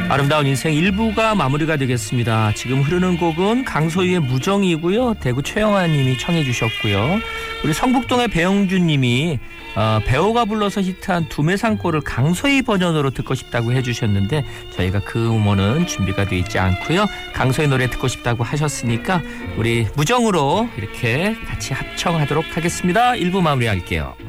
아름다운 인생 1부가 마무리가 되겠습니다. 지금 흐르는 곡은 강소희의 무정이고요. 대구 최영아 님이 청해 주셨고요. 우리 성북동의 배영준 님이 배우가 불러서 히트한 두메상골을 강소희 버전으로 듣고 싶다고 해주셨는데 저희가 그 음원은 준비가 되어 있지 않고요. 강소희 노래 듣고 싶다고 하셨으니까 우리 무정으로 이렇게 같이 합청하도록 하겠습니다. 1부 마무리할게요.